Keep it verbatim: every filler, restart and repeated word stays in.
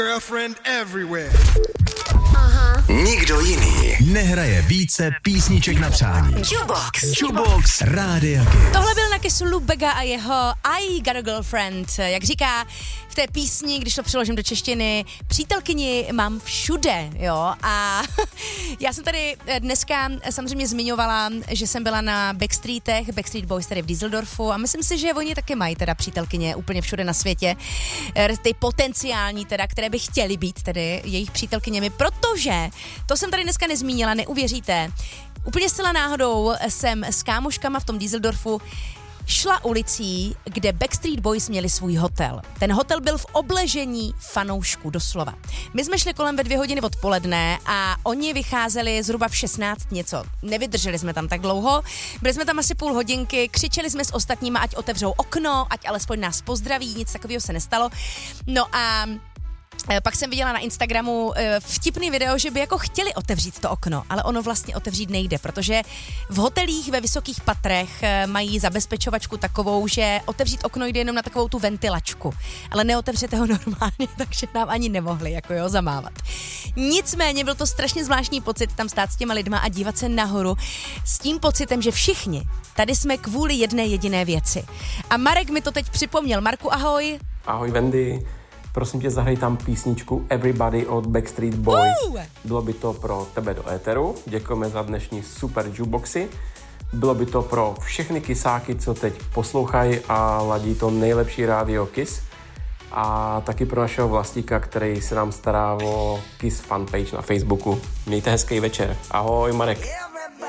Aha. Nikdo jiný nehraje více písniček na přání. Jukebox. Jukebox Rádia Kiss. Tohle byl na Kissu Lou Bega a jeho I Got a Girlfriend. Jak říká v té písni, když to přeložím do češtiny, přítelkyni mám všude, jo. A já jsem tady dneska samozřejmě zmiňovala, že jsem byla na Backstreetech, Backstreet Boys tady v Düsseldorfu a myslím si, že oni taky mají teda přítelkyně úplně všude na světě. Ty potenciální teda, které by chtěly být tedy jejich přítelkyněmi, protože, to jsem tady dneska nezmínila, neuvěříte, úplně zcela náhodou jsem s kámoškama v tom Düsseldorfu šla ulicí, kde Backstreet Boys měli svůj hotel. Ten hotel byl v obležení fanoušků, doslova. My jsme šli kolem ve dvě hodiny odpoledne a oni vycházeli zhruba v šestnáct něco. Nevydrželi jsme tam tak dlouho, byli jsme tam asi půl hodinky, křičeli jsme s ostatníma, ať otevřou okno, ať alespoň nás pozdraví, nic takového se nestalo. No a pak jsem viděla na Instagramu vtipný video, že by jako chtěli otevřít to okno, ale ono vlastně otevřít nejde, protože v hotelích ve vysokých patrech mají zabezpečovačku takovou, že otevřít okno jde jenom na takovou tu ventilačku, ale neotevřete ho normálně, takže nám ani nemohli jako jo zamávat. Nicméně byl to strašně zvláštní pocit tam stát s těma lidma a dívat se nahoru s tím pocitem, že všichni tady jsme kvůli jedné jediné věci. A Marek mi to teď připomněl. Marku, ahoj. Ahoj Wendy. Prosím tě, zahraj tam písničku Everybody od Backstreet Boys. Uh! Bylo by to pro tebe do éteru. Děkujeme za dnešní super jukeboxy. Bylo by to pro všechny kisáky, co teď poslouchají a ladí to nejlepší rádio Kiss. A taky pro našeho vlastníka, který se nám stará o Kiss fanpage na Facebooku. Mějte hezký večer. Ahoj Marek.